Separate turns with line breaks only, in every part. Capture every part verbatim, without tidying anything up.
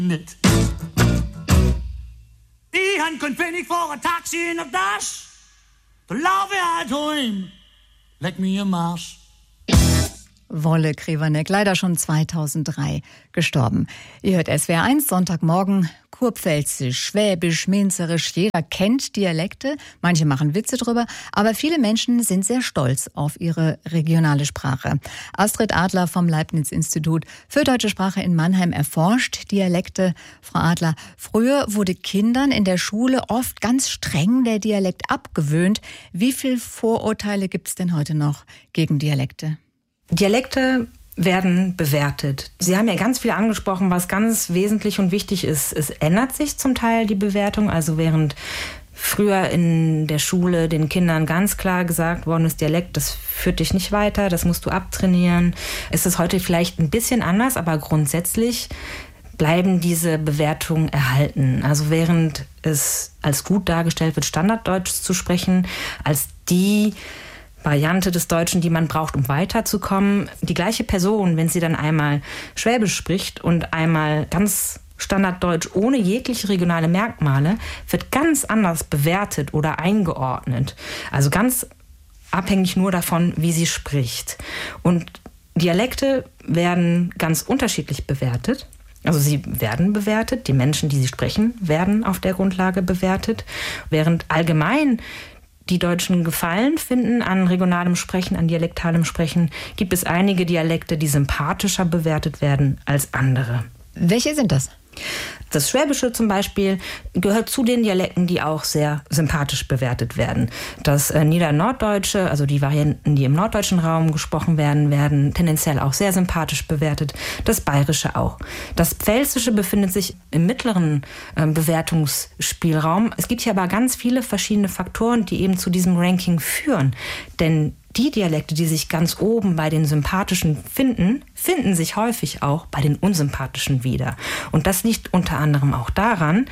nicht. Ich han kein Pfennig vor ein Taxi in der Tasche. Da laufe ich halt heim. Leck mir im Arsch.
Wolle Krewerneck, leider schon zweitausenddrei gestorben. Ihr hört S W R eins, Sonntagmorgen, Kurpfälzisch, Schwäbisch, Minzerisch. Jeder kennt Dialekte, manche machen Witze drüber, aber viele Menschen sind sehr stolz auf ihre regionale Sprache. Astrid Adler vom Leibniz-Institut für Deutsche Sprache in Mannheim erforscht Dialekte. Frau Adler, früher wurde Kindern in der Schule oft ganz streng der Dialekt abgewöhnt. Wie viel Vorurteile gibt es denn heute noch gegen Dialekte?
Dialekte werden bewertet. Sie haben ja ganz viel angesprochen, was ganz wesentlich und wichtig ist. Es ändert sich zum Teil die Bewertung. Also während früher in der Schule den Kindern ganz klar gesagt worden ist, Dialekt, das führt dich nicht weiter, das musst du abtrainieren, ist es heute vielleicht ein bisschen anders, aber grundsätzlich bleiben diese Bewertungen erhalten. Also während es als gut dargestellt wird, Standarddeutsch zu sprechen, als die Variante des Deutschen, die man braucht, um weiterzukommen. Die gleiche Person, wenn sie dann einmal Schwäbisch spricht und einmal ganz Standarddeutsch ohne jegliche regionale Merkmale, wird ganz anders bewertet oder eingeordnet. Also ganz abhängig nur davon, wie sie spricht. Und Dialekte werden ganz unterschiedlich bewertet. Also sie werden bewertet, die Menschen, die sie sprechen, werden auf der Grundlage bewertet, während allgemein die Deutschen Gefallen finden an regionalem Sprechen, an dialektalem Sprechen, gibt es einige Dialekte, die sympathischer bewertet werden als andere.
Welche sind das?
Das Schwäbische zum Beispiel gehört zu den Dialekten, die auch sehr sympathisch bewertet werden. Das äh, Niedernorddeutsche, also die Varianten, die im norddeutschen Raum gesprochen werden, werden tendenziell auch sehr sympathisch bewertet. Das Bayerische auch. Das Pfälzische befindet sich im mittleren äh, Bewertungsspielraum. Es gibt hier aber ganz viele verschiedene Faktoren, die eben zu diesem Ranking führen. Denn die Dialekte, die sich ganz oben bei den Sympathischen finden, finden sich häufig auch bei den Unsympathischen wieder. Und das liegt unter anderem auch daran,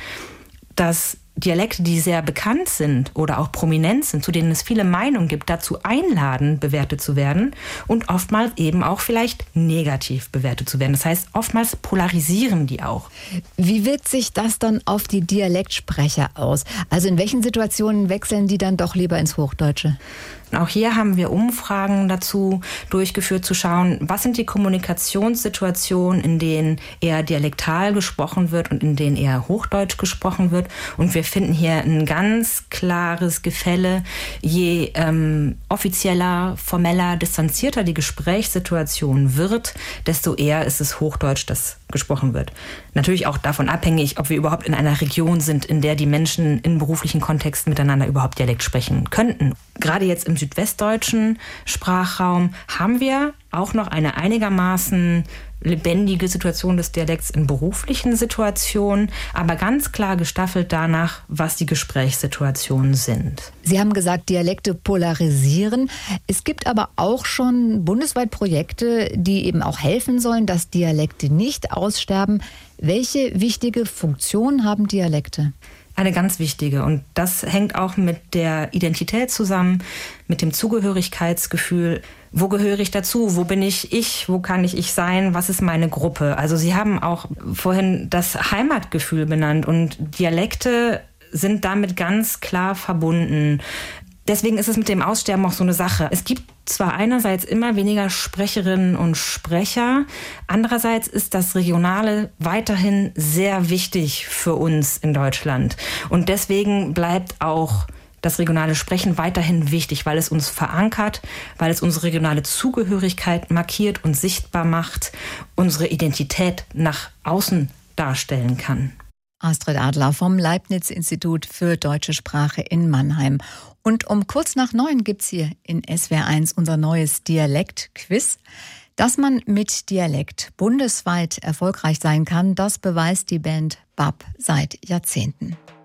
dass Dialekte, die sehr bekannt sind oder auch prominent sind, zu denen es viele Meinungen gibt, dazu einladen, bewertet zu werden und oftmals eben auch vielleicht negativ bewertet zu werden. Das heißt, oftmals polarisieren die auch.
Wie wirkt sich das dann auf die Dialektsprecher aus? Also in welchen Situationen wechseln die dann doch lieber ins Hochdeutsche?
Auch hier haben wir Umfragen dazu durchgeführt, zu schauen, was sind die Kommunikationssituationen, in denen eher dialektal gesprochen wird und in denen eher Hochdeutsch gesprochen wird. Und wir finden hier ein ganz klares Gefälle. Je ähm, offizieller, formeller, distanzierter die Gesprächssituation wird, desto eher ist es Hochdeutsch, das gesprochen wird. Natürlich auch davon abhängig, ob wir überhaupt in einer Region sind, in der die Menschen in beruflichen Kontexten miteinander überhaupt Dialekt sprechen könnten. Gerade jetzt im südwestdeutschen Sprachraum haben wir auch noch eine einigermaßen lebendige Situation des Dialekts in beruflichen Situationen, aber ganz klar gestaffelt danach, was die Gesprächssituationen sind.
Sie haben gesagt, Dialekte polarisieren. Es gibt aber auch schon bundesweit Projekte, die eben auch helfen sollen, dass Dialekte nicht aussterben. Welche wichtige Funktion haben Dialekte?
Eine ganz wichtige, und das hängt auch mit der Identität zusammen, mit dem Zugehörigkeitsgefühl. Wo gehöre ich dazu? Wo bin ich ich? Wo kann ich ich sein? Was ist meine Gruppe? Also Sie haben auch vorhin das Heimatgefühl benannt, und Dialekte sind damit ganz klar verbunden. Deswegen ist es mit dem Aussterben auch so eine Sache. Es gibt zwar einerseits immer weniger Sprecherinnen und Sprecher, andererseits ist das Regionale weiterhin sehr wichtig für uns in Deutschland. Und deswegen bleibt auch das regionale Sprechen weiterhin wichtig, weil es uns verankert, weil es unsere regionale Zugehörigkeit markiert und sichtbar macht, unsere Identität nach außen darstellen kann.
Astrid Adler vom Leibniz-Institut für Deutsche Sprache in Mannheim. Und um kurz nach neun gibt's hier in S W R eins unser neues Dialekt-Quiz. Dass man mit Dialekt bundesweit erfolgreich sein kann, das beweist die Band B A P seit Jahrzehnten.